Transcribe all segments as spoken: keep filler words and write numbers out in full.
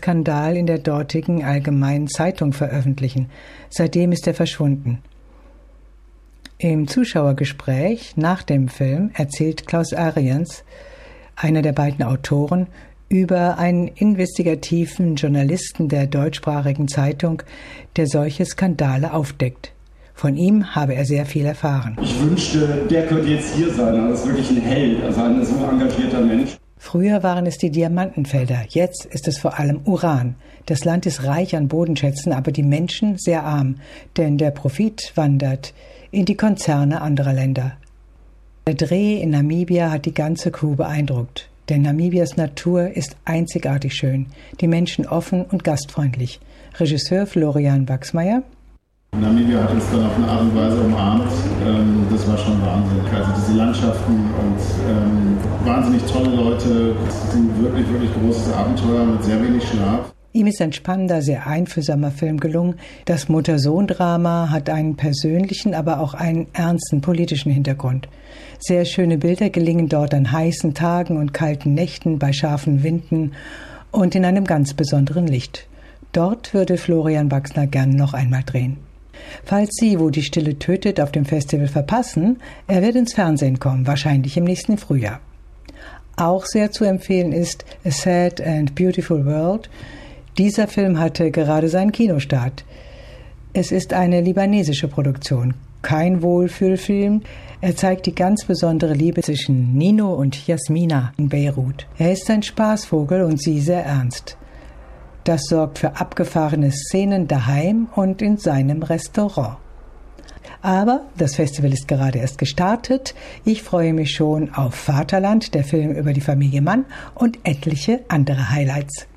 Skandal in der dortigen Allgemeinen Zeitung veröffentlichen. Seitdem ist er verschwunden. Im Zuschauergespräch nach dem Film erzählt Klaus Arians, einer der beiden Autoren, über einen investigativen Journalisten der deutschsprachigen Zeitung, der solche Skandale aufdeckt. Von ihm habe er sehr viel erfahren. Ich wünschte, der könnte jetzt hier sein. Er ist wirklich ein Held, also ein so engagierter Mensch. Früher waren es die Diamantenfelder, jetzt ist es vor allem Uran. Das Land ist reich an Bodenschätzen, aber die Menschen sehr arm, denn der Profit wandert in die Konzerne anderer Länder. Der Dreh in Namibia hat die ganze Crew beeindruckt, denn Namibias Natur ist einzigartig schön, die Menschen offen und gastfreundlich. Regisseur Florian Wachsmeier. Namibia hat uns dann auf eine Art und Weise umarmt. Ähm, das war schon Wahnsinn. Also diese Landschaften und ähm, wahnsinnig tolle Leute. Das ist ein wirklich, wirklich großes Abenteuer mit sehr wenig Schlaf. Ihm ist ein spannender, sehr einfühlsamer Film gelungen. Das Mutter-Sohn-Drama hat einen persönlichen, aber auch einen ernsten politischen Hintergrund. Sehr schöne Bilder gelingen dort an heißen Tagen und kalten Nächten, bei scharfen Winden und in einem ganz besonderen Licht. Dort würde Florian Wachsner gern noch einmal drehen. Falls Sie, wo die Stille tötet, auf dem Festival verpassen, er wird ins Fernsehen kommen, wahrscheinlich im nächsten Frühjahr. Auch sehr zu empfehlen ist A Sad and Beautiful World. Dieser Film hatte gerade seinen Kinostart. Es ist eine libanesische Produktion, kein Wohlfühlfilm. Er zeigt die ganz besondere Liebe zwischen Nino und Jasmina in Beirut. Er ist ein Spaßvogel und sie sehr ernst. Das sorgt für abgefahrene Szenen daheim und in seinem Restaurant. Aber das Festival ist gerade erst gestartet. Ich freue mich schon auf Vaterland, der Film über die Familie Mann und etliche andere Highlights.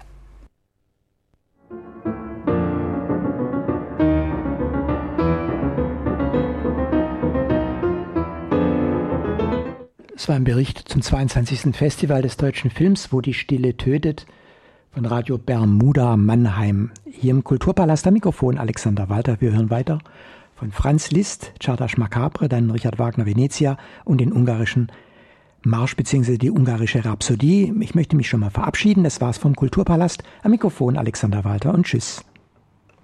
Es war ein Bericht zum zweiundzwanzigsten Festival des deutschen Films, wo die Stille tötet, von Radio Bermuda Mannheim. Hier im Kulturpalast am Mikrofon Alexander Walter. Wir hören weiter von Franz Liszt, Czardas Macabre, dann Richard Wagner Venezia und den ungarischen Marsch bzw. die ungarische Rhapsodie. Ich möchte mich schon mal verabschieden. Das war's vom Kulturpalast. Am Mikrofon Alexander Walter und tschüss.